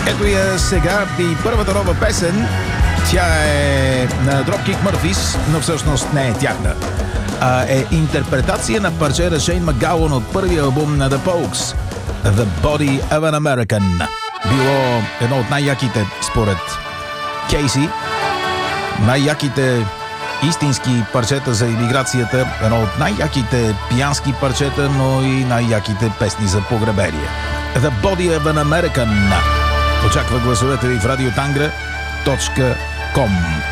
Ето я сега и първата нова песен. Тя е на Dropkick Murphys, но всъщност не е тяхна. Е интерпретация на парче Шейн Макгоуан от първия албум на The Pogues, The Body of an American. Било едно от най-яките, според Кейси, най-яките истински парчета за имиграцията, едно от най-яките пиянски парчета, но и най-яките песни за погребение. The Body of an American. Очаква гласовете ви в radiotangre.com.